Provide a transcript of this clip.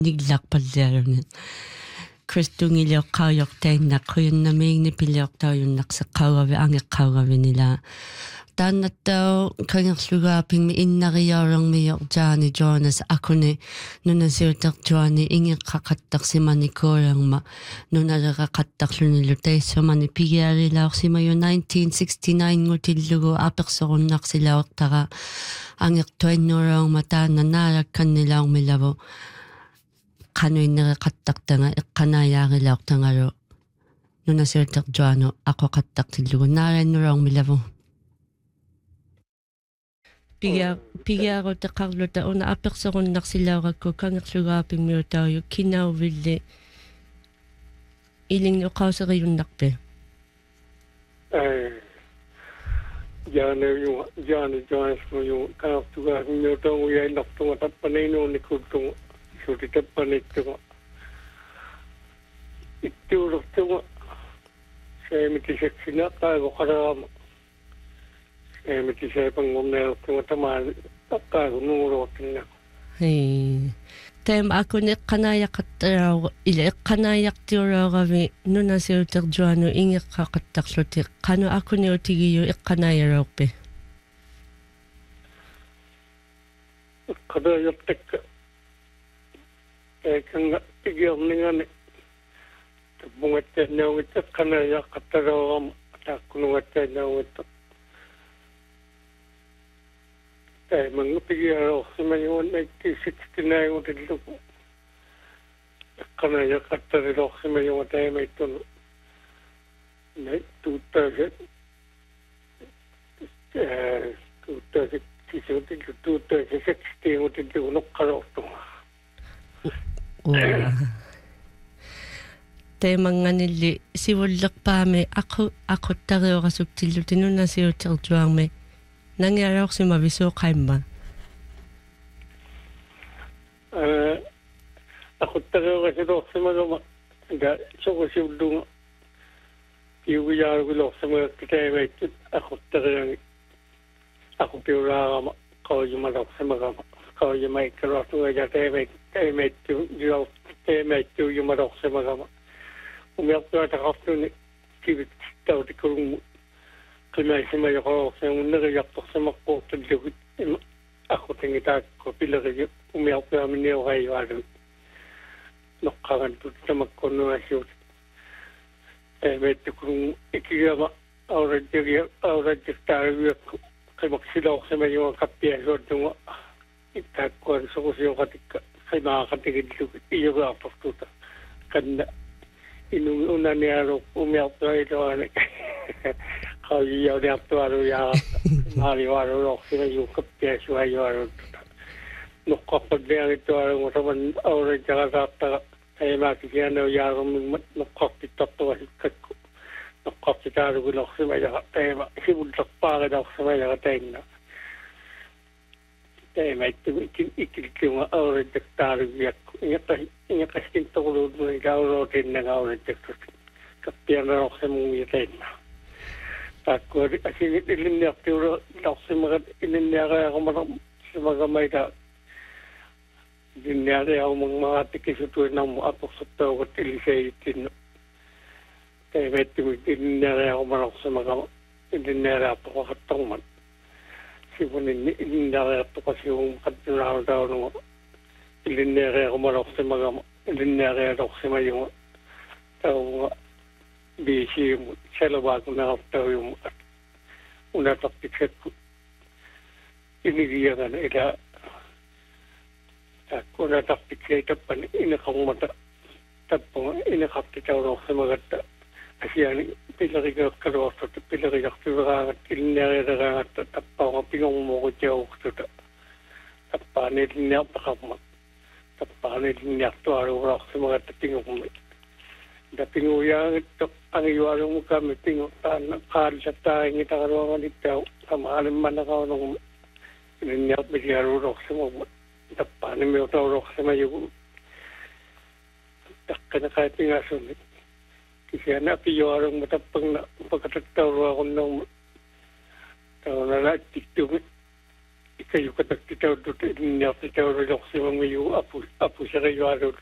niglaqpallialuni Kristungiliоққаажортаиннақ қуйуннамиигнипилиортаажуннақсеққаугави ангеққаугавинила тааннаттау кангерлугаапигми иннариаорермиор Джани Джонас акуни нунасиутертуани ингеққақаттарсиманикуалерма нуналеқақаттарлунилу таиссумани пигиарилаорсимаю 1969 гутиллугу аперсоруннарсилаортара ангертуаннураорма таанна наалакканнилаормилаву qanuinnereqattaqtanga eqqanaayaarilaaortangalu nunasiutertuanu aquqattaqtillugu naalaannulaormilavu pigiaruteqarluta una aperserunnarsilaurakku kangerlugaapimmiutauju kinauvilli ilingnuqauseriunnarpi Jane Johansmu kangerlugaapimmiutauju yainartunga tappaneinuunikuttunga suutitappanittunga ittuulurtunga seemitiseksina qaagoqaraama seemitiseepangumneertunga tamaan taqqaagunuuruutinna taim akune eqqanaayaqattaraagu ila eqqanaayaqtiuraagavi nunasiuterjuanu ingeqqaqattarluti qanu akune utigiyu eqqanaayaraorpi eqqanaayartakka kanga igiorningani tapungattaannaugit eqqanaayaqattaraorama taakkunungattaannaugit taimanga pigiaroorsimayuan 1969 utilluku eqqanaayaqattariloorsimayuan taimaittunu 2016 utilluku noqqaloortunga Teemanganilli sivullerpaami aquttariorasuktilluti nunasiutertuarmi nangiaraorsima visuuqaimma aquttariorasiloorsimagama ida soqosiullunga iugiyaarugiloorsimagakki taimaittut aquttariangi aqupiuraarama qaujumalorsimagama qaujumaikkaluartugaja taimaittu yumalorsimagama umiartuataqartuni kivit tautikulungu qimaisimajoqororsimunneriyartorsimaqqortullugut aqutingitaakko pilerigu umiartuaminioraiualu noqqarantut tamakkonnuasiut taimaittukulungu ikigama aurajjirtaaruiakku qimaksiloorsimajuga kappiasuattunga ittaakkuan soqusioqatikka qimaaqatigillugu iyugaartortuta kanna unaniaru umiartuailuani qauyiyauliartuaruyaa maaliwaarulorsimajuga kappiasuayuaruttuta noqqarpalliagittuarungu taman aurajjaqasaartaga taimaakisianuyaarumigmat noqqarpittartugasikakku noqqarpitaarugunorsimajaqa taima sivullerpaarinorsimajaqa tainna taimaittu ikilkiunga aurajjaktaarugiakku ingaqaskintorluutmuni kaurootinnaga aurajjaktut kappiananorsimungia tainna taakkuari asigit ilinniartiulorsimagat ilinniareaqumara ilinniareaqumangmagaattikisutuinarmu aporsuttaugut ilisayittinnu taimaittumik ilinniareaqumanoorsimagama ilinniareartoqaqattorman sivuninni ilinniareartoqasiugum qattunaaruutaununga ilinniareaqumanoorsimagama ilinniarealorsimayunga taunga biisiumu salavaakuneqartauyumu unatartikakku inigiagana ila taakkunatartiksai tappani ineqarmata tappunga ineqartitaunorsimagatta asiani pilerigeeqqaluartuta pilerigartuveraagat ilinniareereraagatta tappauga pingormuuqutiaguqtuta tappaani ilinniartaqarma tappaani ilinniartualuularsimagatta pingormi dapinguyaagitto angiualumukaami pingo taanna qaalisataingitaqaluanganittau tamaalimmanaqaunugum ilinniarpisialuulorsimagma tappaani miutaulorsimayugu taqqinaqaipingaasuni kisiana piyoarung matapangna pagkatattauruaqunnaum taunala tiktumi ikayu katak titaw dut niya titaw rilok si mga yu apu sa kayo araw